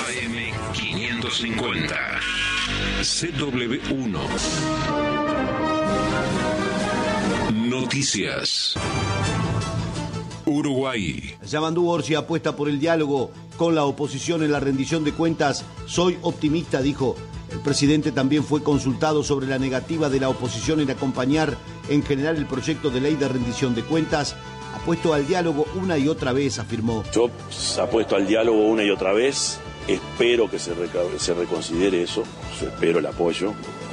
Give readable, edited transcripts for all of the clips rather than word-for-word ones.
AM550. CW1. Noticias. Uruguay. Yamandú Orsi apuesta por el diálogo con la oposición en la rendición de cuentas. Soy optimista, dijo. El presidente también fue consultado sobre la negativa de la oposición en acompañar en general el proyecto de ley de rendición de cuentas. Apuesto al diálogo una y otra vez, afirmó. Yo apuesto al diálogo una y otra vez. Espero que se reconsidere eso. Yo espero el apoyo.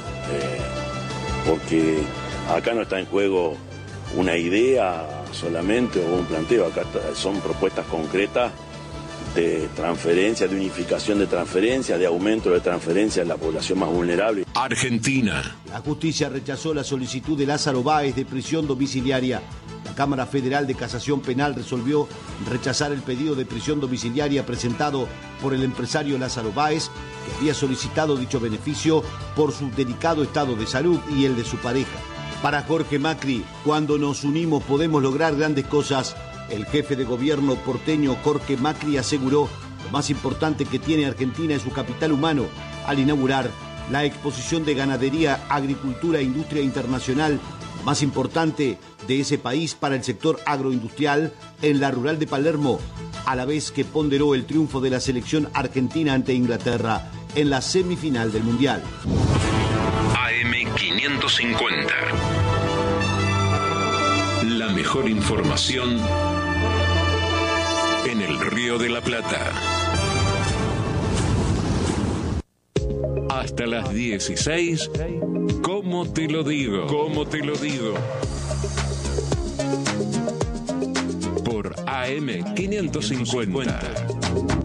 Porque acá no está en juego una idea solamente o un planteo. Acá son propuestas concretas de transferencia, de unificación de transferencias, de aumento de transferencias en la población más vulnerable. Argentina. La justicia rechazó la solicitud de Lázaro Báez de prisión domiciliaria. La Cámara Federal de Casación Penal resolvió rechazar el pedido de prisión domiciliaria presentado por el empresario Lázaro Báez, que había solicitado dicho beneficio por su delicado estado de salud y el de su pareja. Para Jorge Macri, cuando nos unimos podemos lograr grandes cosas. El jefe de gobierno porteño Jorge Macri aseguró lo más importante que tiene Argentina es su capital humano al inaugurar la exposición de ganadería, agricultura e industria internacional más importante de ese país para el sector agroindustrial en la rural de Palermo, a la vez que ponderó el triunfo de la selección argentina ante Inglaterra en la semifinal del Mundial. AM550. La mejor información en el Río de la Plata. Hasta las 16. ¿Cómo te lo digo? ¿Cómo te lo digo? Por AM550.